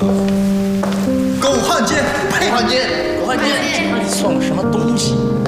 狗汉奸，配汉奸， 狗汉奸，你算我什么东西？